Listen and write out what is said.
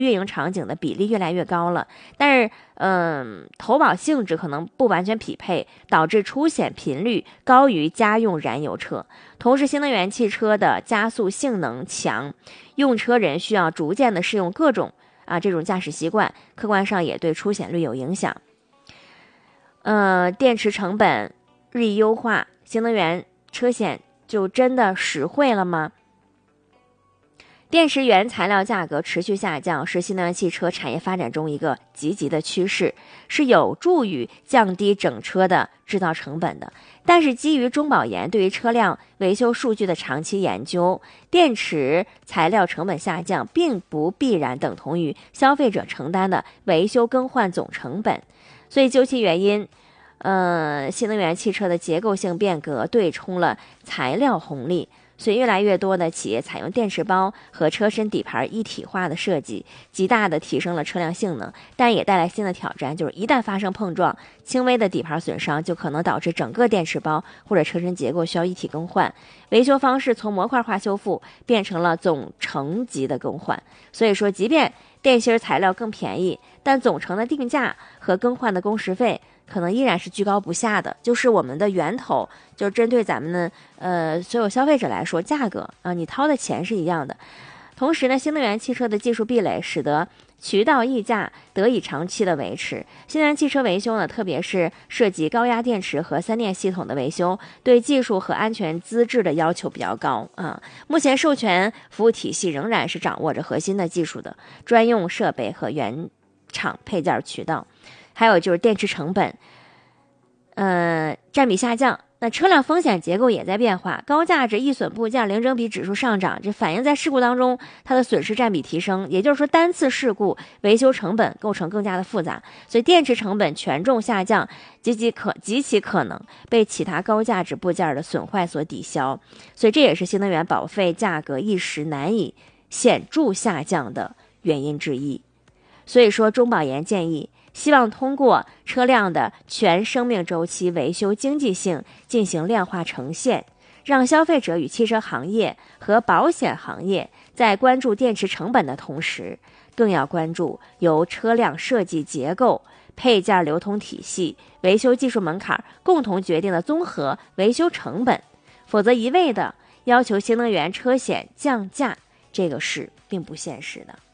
运营场景的比例越来越高了，但是投保性质可能不完全匹配，导致出险频率高于家用燃油车。同时，新能源汽车的加速性能强，用车人需要逐渐的适应各种这种驾驶习惯，客观上也对出险率有影响。电池成本日益优化，新能源车险就真的实惠了吗？电池原材料价格持续下降，是新能源汽车产业发展中一个积极的趋势，是有助于降低整车的制造成本的。但是基于中保研对于车辆维修数据的长期研究，电池材料成本下降并不必然等同于消费者承担的维修更换总成本。所以究其原因，新能源汽车的结构性变革对冲了材料红利。所以越来越多的企业采用电池包和车身底盘一体化的设计，极大的提升了车辆性能，但也带来新的挑战，就是一旦发生碰撞，轻微的底盘损伤就可能导致整个电池包或者车身结构需要一体更换，维修方式从模块化修复变成了总成级的更换。所以说，即便电芯材料更便宜，但总成的定价和更换的工时费可能依然是居高不下的，就是我们的源头，就是针对咱们的所有消费者来说，价格你掏的钱是一样的。同时呢，新能源汽车的技术壁垒使得渠道溢价得以长期的维持。新能源汽车维修呢，特别是涉及高压电池和三电系统的维修，对技术和安全资质的要求比较高目前授权服务体系仍然是掌握着核心的技术的专用设备和原厂配件渠道。还有就是电池成本占比下降，那车辆风险结构也在变化，高价值易损部件零整比指数上涨，这反映在事故当中它的损失占比提升，也就是说单次事故维修成本构成更加的复杂，所以电池成本权重下降极其可能被其他高价值部件的损坏所抵消，所以这也是新能源保费价格一时难以显著下降的原因之一。所以说中保研建议，希望通过车辆的全生命周期维修经济性进行量化呈现，让消费者与汽车行业和保险行业在关注电池成本的同时，更要关注由车辆设计结构、配件流通体系、维修技术门槛共同决定的综合维修成本。否则一味的要求新能源车险降价，这个是并不现实的。